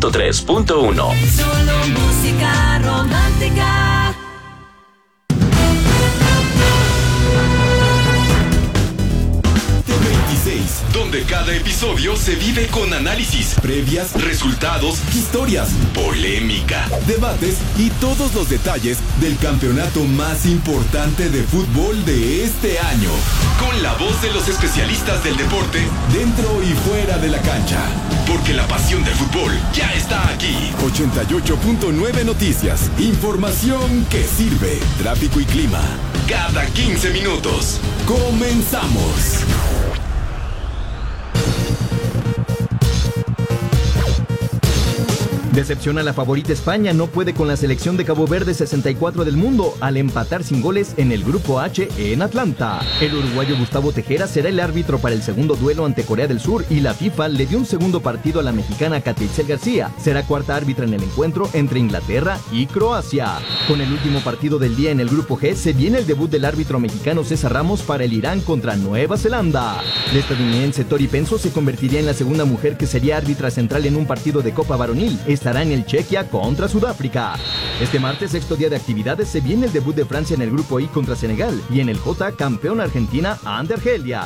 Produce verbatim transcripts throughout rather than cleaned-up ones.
ciento tres punto uno. Solo música romántica. veintiséis, donde cada episodio se vive con análisis, previas, resultados, historias, polémica, debates y todos los detalles del campeonato más importante de fútbol de este año. Con la voz de los especialistas del deporte, dentro y fuera de la cancha. Porque la pasión del fútbol ya está aquí. ochenta y ocho punto nueve Noticias. Información que sirve. Tráfico y clima. Cada quince minutos. Comenzamos. Decepciona la favorita España, no puede con la selección de Cabo Verde sesenta y cuatro del mundo al empatar sin goles en el Grupo H en Atlanta. El uruguayo Gustavo Tejera será el árbitro para el segundo duelo ante Corea del Sur y la FIFA le dio un segundo partido a la mexicana Katia Itzel García. Será cuarta árbitra en el encuentro entre Inglaterra y Croacia. Con el último partido del día en el Grupo G se viene el debut del árbitro mexicano César Ramos para el Irán contra Nueva Zelanda. La estadounidense Tori Penso se convertiría en la segunda mujer que sería árbitra central en un partido de Copa Varonil. Estará en el Chequia contra Sudáfrica. Este martes, sexto día de actividades, se viene el debut de Francia en el Grupo I contra Senegal y en el J, campeón Argentina ante Argelia.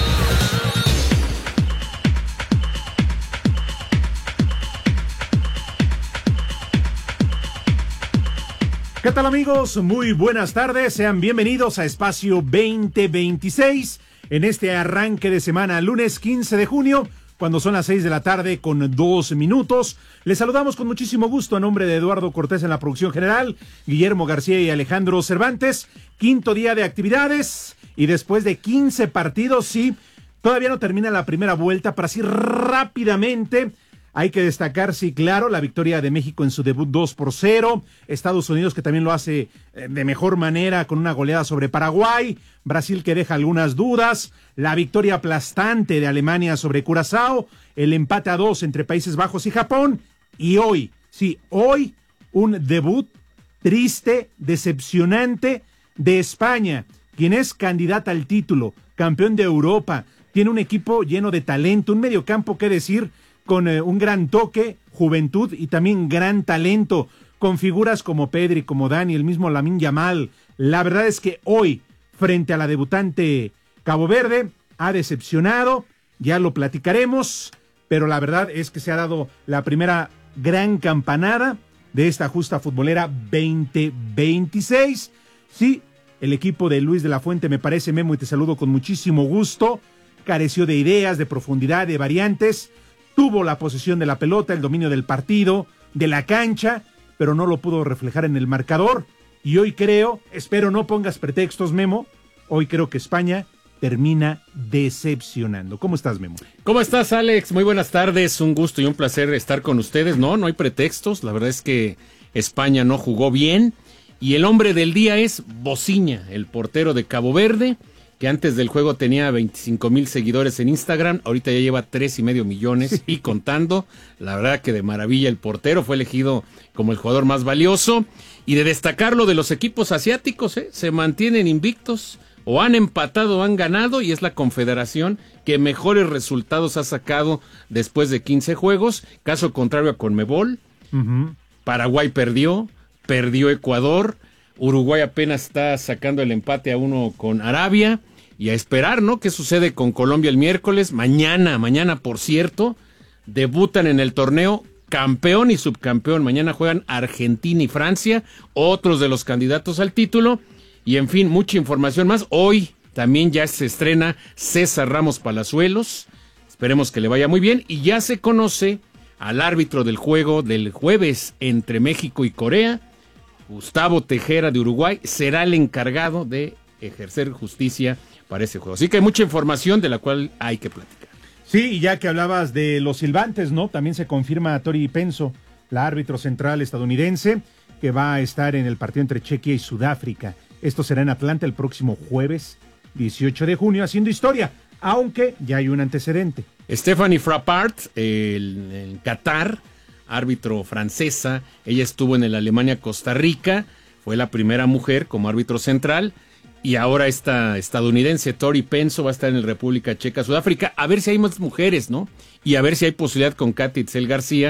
¿Qué tal, amigos? Muy buenas tardes, sean bienvenidos a Espacio veinte veintiséis en este arranque de semana, lunes quince de junio, cuando son las seis de la tarde con dos minutos. Les saludamos con muchísimo gusto a nombre de Eduardo Cortés en la producción general, Guillermo García y Alejandro Cervantes. Quinto día de actividades y después de quince partidos, sí, todavía no termina la primera vuelta, pero así rápidamente hay que destacar, sí, claro, la victoria de México en su debut dos por cero, Estados Unidos que también lo hace de mejor manera con una goleada sobre Paraguay, Brasil que deja algunas dudas, la victoria aplastante de Alemania sobre Curazao, el empate a dos entre Países Bajos y Japón, y hoy, sí, hoy un debut triste, decepcionante de España, quien es candidata al título, campeón de Europa, tiene un equipo lleno de talento, un mediocampo, qué decir, con eh, un gran toque, juventud y también gran talento, con figuras como Pedri, como Dani, el mismo Lamine Yamal. La verdad es que hoy, frente a la debutante Cabo Verde, ha decepcionado, ya lo platicaremos, pero la verdad es que se ha dado la primera gran campanada de esta justa futbolera veinte veintiséis. Sí, el equipo de Luis de la Fuente, me parece, Memo, y te saludo con muchísimo gusto, careció de ideas, de profundidad, de variantes, tuvo la posesión de la pelota, el dominio del partido, de la cancha, pero no lo pudo reflejar en el marcador. Y hoy creo, espero no pongas pretextos, Memo, hoy creo que España termina decepcionando. ¿Cómo estás, Memo? ¿Cómo estás, Alex? Muy buenas tardes, un gusto y un placer estar con ustedes. No, no hay pretextos, la verdad es que España no jugó bien. Y el hombre del día es Bociña, el portero de Cabo Verde, que antes del juego tenía veinticinco mil seguidores en Instagram, ahorita ya lleva tres y medio millones sí. y contando. La verdad que de maravilla el portero, fue elegido como el jugador más valioso. Y de destacar lo de los equipos asiáticos, ¿eh? Se mantienen invictos, o han empatado o han ganado, y es la confederación que mejores resultados ha sacado después de quince juegos, caso contrario a Conmebol. Uh-huh. Paraguay perdió, perdió Ecuador, Uruguay apenas está sacando el empate a uno con Arabia, y a esperar, ¿no?, qué sucede con Colombia el miércoles. Mañana, mañana, por cierto, debutan en el torneo campeón y subcampeón. Mañana juegan Argentina y Francia, otros de los candidatos al título. Y en fin, mucha información más. Hoy también ya se estrena César Ramos Palazuelos. Esperemos que le vaya muy bien. Y ya se conoce al árbitro del juego del jueves entre México y Corea. Gustavo Tejera de Uruguay será el encargado de ejercer justicia para ese juego. Así que hay mucha información de la cual hay que platicar. Sí, y ya que hablabas de los silbantes, ¿no? También se confirma a Tori Penso, la árbitro central estadounidense, que va a estar en el partido entre Chequia y Sudáfrica. Esto será en Atlanta el próximo jueves dieciocho de junio, haciendo historia, aunque ya hay un antecedente. Stephanie Frappart, el, el Qatar, árbitro francesa, ella estuvo en el Alemania-Costa Rica, fue la primera mujer como árbitro central, y ahora esta estadounidense Tori Penso va a estar en el República Checa, Sudáfrica, a ver si hay más mujeres, ¿no? Y a ver si hay posibilidad con Katia Itzel García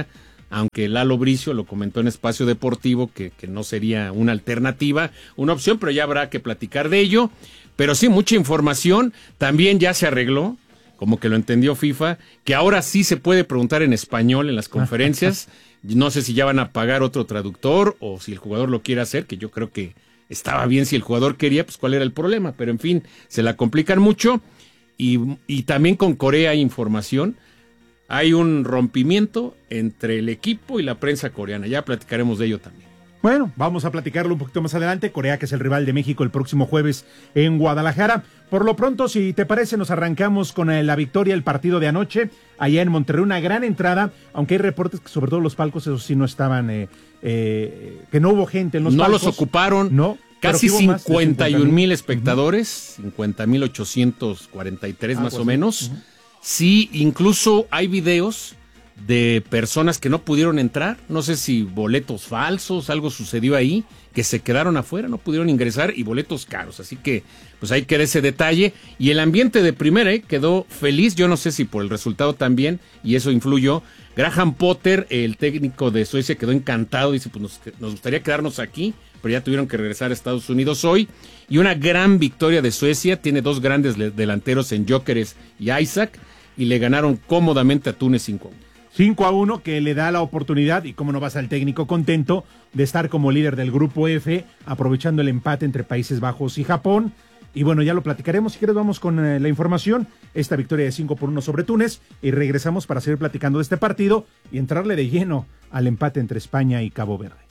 aunque Lalo Bricio lo comentó en Espacio Deportivo, que, que no sería una alternativa, una opción, pero ya habrá que platicar de ello. Pero sí, mucha información, también ya se arregló, como que lo entendió FIFA, que ahora sí se puede preguntar en español en las conferencias. No sé si ya van a pagar otro traductor o si el jugador lo quiere hacer, que yo creo que estaba bien si el jugador quería, pues cuál era el problema, pero en fin, se la complican mucho. Y, y también con Corea hay información, hay un rompimiento entre el equipo y la prensa coreana, ya platicaremos de ello también. Bueno, vamos a platicarlo un poquito más adelante. Corea, que es el rival de México el próximo jueves en Guadalajara. Por lo pronto, si te parece, nos arrancamos con la victoria del partido de anoche, allá en Monterrey. Una gran entrada, aunque hay reportes que sobre todo los palcos, esos sí no estaban, eh, eh, que no hubo gente en los no palcos. No los ocuparon, no, casi cincuenta y un mil espectadores, uh-huh. cincuenta mil ochocientos cuarenta y tres ah, más pues o menos. Uh-huh. Sí, incluso hay videos de personas que no pudieron entrar, no sé si boletos falsos, algo sucedió ahí, que se quedaron afuera, no pudieron ingresar y boletos caros, así que pues ahí queda ese detalle. Y el ambiente de primera eh, quedó feliz, yo no sé si por el resultado también, y eso influyó. Graham Potter, el técnico de Suecia, quedó encantado, dice pues nos, nos gustaría quedarnos aquí, pero ya tuvieron que regresar a Estados Unidos hoy. Y una gran victoria de Suecia, tiene dos grandes delanteros en Gyökeres y Isaac, y le ganaron cómodamente a Túnez cinco a uno. cinco a uno, que le da la oportunidad, y cómo no vas al técnico contento, de estar como líder del grupo F, aprovechando el empate entre Países Bajos y Japón. Y bueno, ya lo platicaremos. Si quieres, vamos con eh, la información. Esta victoria de cinco por uno sobre Túnez, y regresamos para seguir platicando de este partido y entrarle de lleno al empate entre España y Cabo Verde.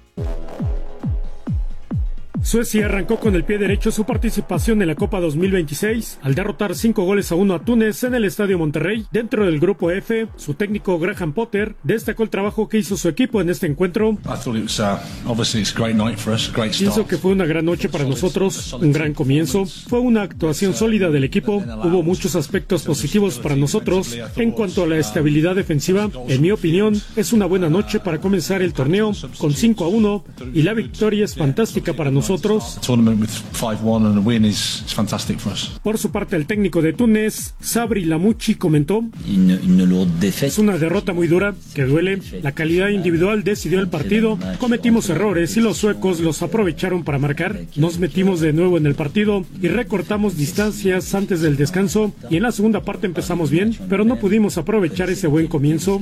Suecia arrancó con el pie derecho su participación en la Copa dos mil veintiséis al derrotar cinco goles a uno a Túnez en el Estadio Monterrey. Dentro del grupo F, su técnico Graham Potter destacó el trabajo que hizo su equipo en este encuentro. Pienso que fue una gran noche para nosotros, un gran comienzo. Fue una actuación sólida del equipo. Hubo muchos aspectos positivos para nosotros. En cuanto a la estabilidad defensiva, en mi opinión, es una buena noche para comenzar el torneo con cinco a uno, y la victoria es fantástica para nosotros. Por su parte, el técnico de Túnez, Sabri Lamouchi, comentó: es una derrota muy dura, que duele. La calidad individual decidió el partido. Cometimos errores y los suecos los aprovecharon para marcar. Nos metimos de nuevo en el partido y recortamos distancias antes del descanso, y en la segunda parte empezamos bien, pero no pudimos aprovechar ese buen comienzo.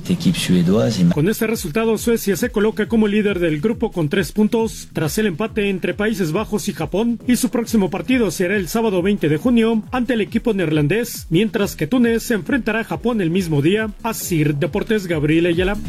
Con este resultado, Suecia se coloca como líder del grupo con tres puntos, tras el empate entre Países Bajos y Japón, y su próximo partido será el sábado veinte de junio ante el equipo neerlandés, mientras que Túnez se enfrentará a Japón el mismo día. Asir Deportes, Gabriel Ayala.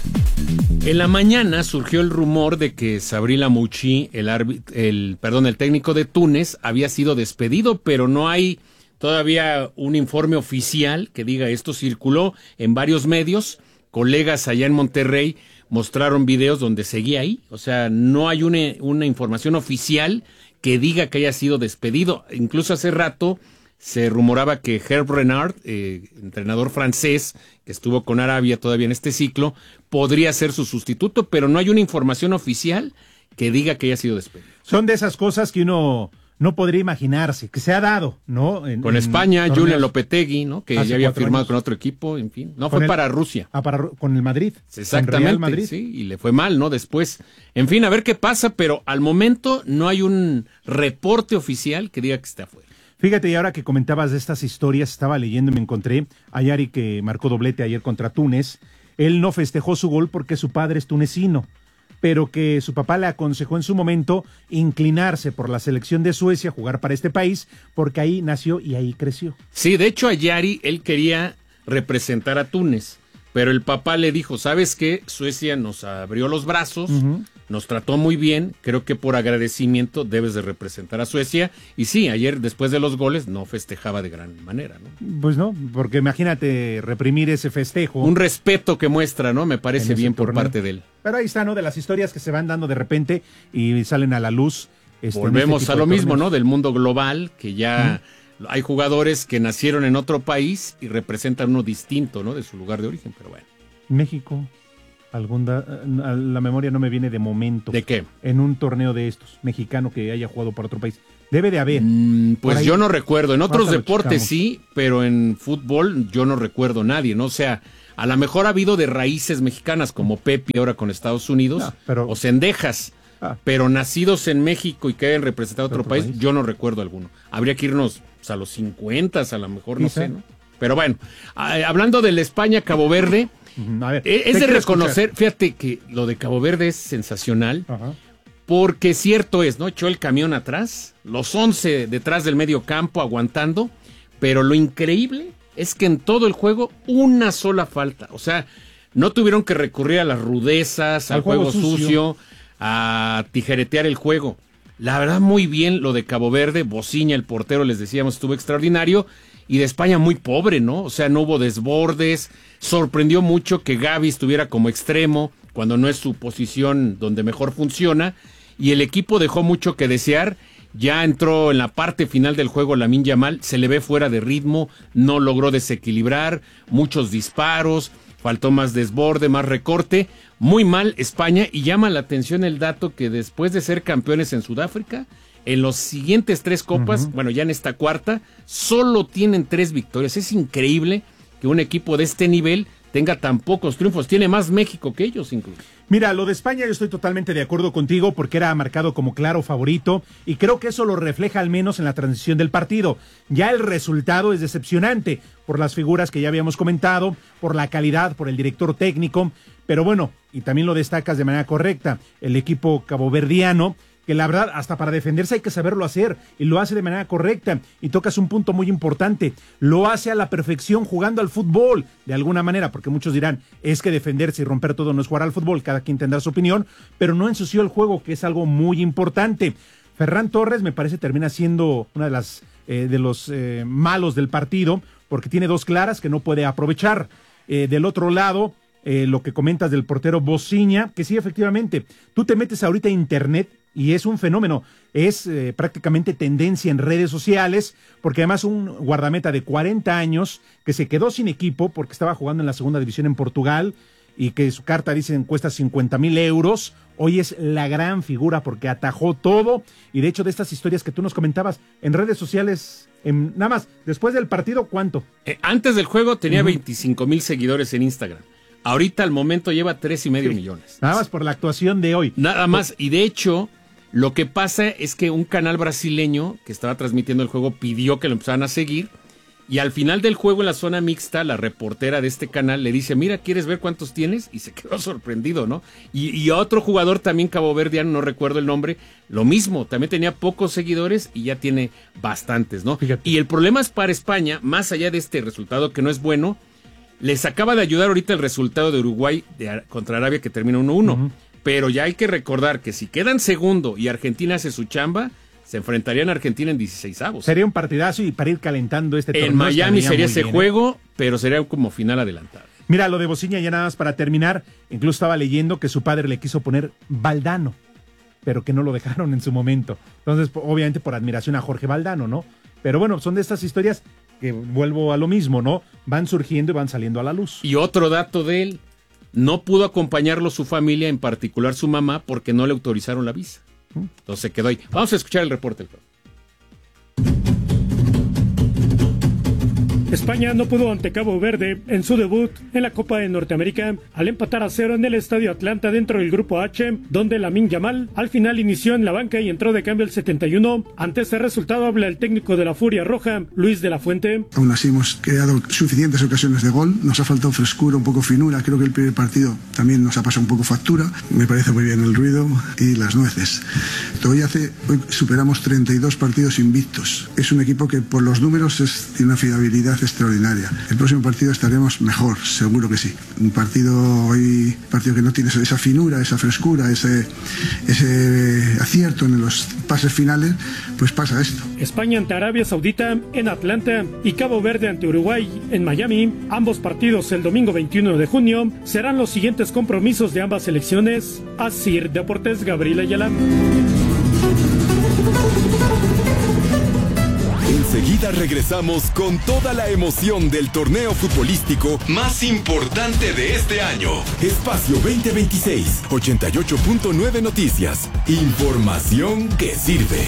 En la mañana surgió el rumor de que Sabri Lamouchi, el, árbit- el, perdón, el técnico de Túnez, había sido despedido, pero no hay todavía un informe oficial que diga esto. Circuló en varios medios, colegas allá en Monterrey mostraron videos donde seguía ahí, o sea, no hay una, una información oficial que diga que haya sido despedido. Incluso hace rato se rumoraba que Herb Renard, eh, entrenador francés, que estuvo con Arabia todavía en este ciclo, podría ser su sustituto, pero no hay una información oficial que diga que haya sido despedido. Son de esas cosas que uno no podría imaginarse, que se ha dado, ¿no? En, con en España, torneos. Julian Lopetegui, ¿no? Que Hace ya había cuatro firmado años. con otro equipo, en fin. No, Con fue el- para Rusia. Ah, para, con el Madrid. Exactamente, Con Real Madrid. sí, y le fue mal, ¿no? Después, en fin, a ver qué pasa, pero al momento no hay un reporte oficial que diga que está afuera. Fíjate, y ahora que comentabas de estas historias, estaba leyendo y me encontré a Yari, que marcó doblete ayer contra Túnez. Él no festejó su gol porque su padre es tunecino, pero que su papá le aconsejó en su momento inclinarse por la selección de Suecia, jugar para este país, porque ahí nació y ahí creció. Sí, de hecho a Yari él quería representar a Túnez, pero el papá le dijo, ¿sabes qué? Suecia nos abrió los brazos, uh-huh. nos trató muy bien, creo que por agradecimiento debes de representar a Suecia. Y sí, ayer después de los goles no festejaba de gran manera, ¿no? Pues no, porque imagínate reprimir ese festejo. Un respeto que muestra, ¿no? Me parece bien por torneo. parte de él. Pero ahí está, ¿no? De las historias que se van dando de repente y salen a la luz. Este, Volvemos este a lo mismo, torneos. ¿no? Del mundo global, que ya uh-huh. hay jugadores que nacieron en otro país y representan uno distinto, ¿no? De su lugar de origen, pero bueno. México, algún da, la memoria no me viene de momento. ¿De qué? En un torneo de estos, mexicano que haya jugado para otro país. Debe de haber. Mm, pues yo no recuerdo. En otros Ahorita lo deportes checamos. sí, pero en fútbol yo no recuerdo nadie, ¿no? O sea, A lo mejor ha habido de raíces mexicanas, como Pepe ahora con Estados Unidos, no, pero... o Cendejas, ah. pero nacidos en México y que hayan representado otro, otro país, país, yo no recuerdo alguno. Habría que irnos pues, a los cincuenta, a lo mejor, no sé, ¿no? Pero bueno, hablando de la España-Cabo Verde, a ver, es de reconocer, escuchar? Fíjate que lo de Cabo Verde es sensacional, ajá. porque cierto es, ¿no? Echó el camión atrás, los once detrás del medio campo aguantando, pero lo increíble es que en todo el juego una sola falta, o sea, no tuvieron que recurrir a las rudezas, al, al juego, juego sucio. sucio, a tijeretear el juego. La verdad, muy bien lo de Cabo Verde, Bociña, el portero, les decíamos, estuvo extraordinario, y de España muy pobre, ¿no? O sea, no hubo desbordes, sorprendió mucho que Gavi estuviera como extremo, cuando no es su posición donde mejor funciona, y el equipo dejó mucho que desear. Ya entró en la parte final del juego Lamine Yamal, se le ve fuera de ritmo, no logró desequilibrar, muchos disparos, faltó más desborde, más recorte, muy mal España, y llama la atención el dato que después de ser campeones en Sudáfrica, en los siguientes tres copas, uh-huh. bueno, ya en esta cuarta, solo tienen tres victorias. Es increíble que un equipo de este nivel tenga tan pocos triunfos. Tiene más México que ellos incluso. Mira, lo de España yo estoy totalmente de acuerdo contigo porque era marcado como claro favorito y creo que eso lo refleja al menos en la transición del partido. Ya el resultado es decepcionante por las figuras que ya habíamos comentado, por la calidad, por el director técnico, pero bueno, y también lo destacas de manera correcta, el equipo caboverdiano, que la verdad, hasta para defenderse hay que saberlo hacer, y lo hace de manera correcta, y tocas un punto muy importante, lo hace a la perfección jugando al fútbol, de alguna manera, porque muchos dirán, es que defenderse y romper todo no es jugar al fútbol, cada quien tendrá su opinión, pero no ensució el juego, que es algo muy importante. Ferran Torres me parece termina siendo una de las eh, de los eh, malos del partido, porque tiene dos claras que no puede aprovechar. Eh, del otro lado, eh, lo que comentas del portero Bociña, que sí, efectivamente, tú te metes ahorita a internet, y es un fenómeno, es eh, prácticamente tendencia en redes sociales, porque además un guardameta de cuarenta años que se quedó sin equipo porque estaba jugando en la segunda división en Portugal y que su carta dice cuesta cincuenta mil euros, hoy es la gran figura porque atajó todo, y de hecho de estas historias que tú nos comentabas en redes sociales, en, nada más, después del partido, ¿cuánto? Eh, antes del juego tenía uh-huh. veinticinco mil seguidores en Instagram. Ahorita al momento lleva tres y medio sí. millones. Nada más por la actuación de hoy. Nada más, y de hecho... Lo que pasa es que un canal brasileño que estaba transmitiendo el juego pidió que lo empezaran a seguir, y al final del juego en la zona mixta, la reportera de este canal le dice, mira, ¿quieres ver cuántos tienes? Y se quedó sorprendido, ¿no? Y, y otro jugador también caboverdiano, no recuerdo el nombre, lo mismo, también tenía pocos seguidores y ya tiene bastantes, ¿no? Fíjate. Y el problema es para España, más allá de este resultado que no es bueno, les acaba de ayudar ahorita el resultado de Uruguay de, contra Arabia, que termina uno uno. Uh-huh. Pero ya hay que recordar que si quedan segundo y Argentina hace su chamba, se enfrentarían a Argentina en dieciseisavos. Sería un partidazo y para ir calentando este torneo. En Miami sería ese bien, juego, ¿eh? Pero sería como final adelantado. Mira, lo de Bociña ya nada más para terminar, incluso estaba leyendo que su padre le quiso poner Valdano, pero que no lo dejaron en su momento. Entonces, obviamente por admiración a Jorge Valdano, ¿no? Pero bueno, son de estas historias que vuelvo a lo mismo, ¿no? Van surgiendo y van saliendo a la luz. Y otro dato de él. No pudo acompañarlo su familia, en particular su mamá, porque no le autorizaron la visa. Entonces se quedó ahí. Vamos a escuchar el reporte. España no pudo ante Cabo Verde en su debut en la Copa de Norteamérica al empatar a cero en el Estadio Atlanta dentro del Grupo H, donde Lamine Yamal al final inició en la banca y entró de cambio el setenta y uno. Ante ese resultado habla el técnico de la Furia Roja, Luis de la Fuente. Aún así hemos creado suficientes ocasiones de gol, nos ha faltado frescura, un poco finura, creo que el primer partido también nos ha pasado un poco factura, me parece muy bien el ruido y las nueces. Hoy, hace, hoy superamos treinta y dos partidos invictos, es un equipo que por los números es, tiene una fiabilidad extraordinaria. El próximo partido estaremos mejor, seguro que sí. Un partido hoy, partido que no tiene esa finura, esa frescura, ese, ese acierto en los pases finales, pues pasa esto. España ante Arabia Saudita en Atlanta y Cabo Verde ante Uruguay en Miami. Ambos partidos el domingo veintiuno de junio serán los siguientes compromisos de ambas selecciones. Asir Deportes, Gabriel Ayala. Enseguida regresamos con toda la emoción del torneo futbolístico más importante de este año. Espacio veinte veintiséis, ochenta y ocho punto nueve Noticias. Información que sirve.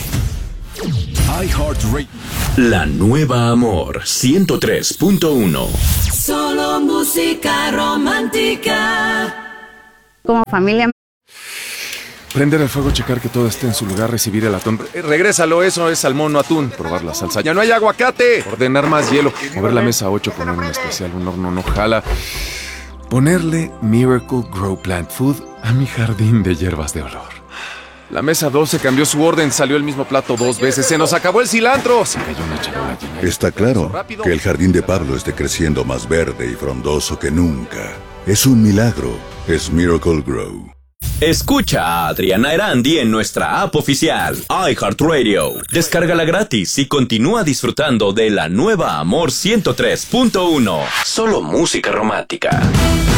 iHeartRadio. La nueva Amor ciento tres punto uno. Solo música romántica. Como familia. Prender el fuego, checar que todo esté en su lugar, recibir el atún. Eh, regrésalo, eso es salmón, no atún. Probar la salsa. ¡Ya no hay aguacate! Ordenar más hielo. Mover la mesa ocho, poner un especial, un horno no jala. Ponerle Miracle Grow Plant Food a mi jardín de hierbas de olor. La mesa doce cambió su orden, salió el mismo plato dos veces. ¡Se nos acabó el cilantro! Se cayó una charola llena. Está claro que el jardín de Pablo esté creciendo más verde y frondoso que nunca. Es un milagro. Es Miracle Grow. Escucha a Adriana Erandi en nuestra app oficial, iHeartRadio. Descárgala gratis y continúa disfrutando de la nueva Amor ciento tres punto uno. Solo música romántica.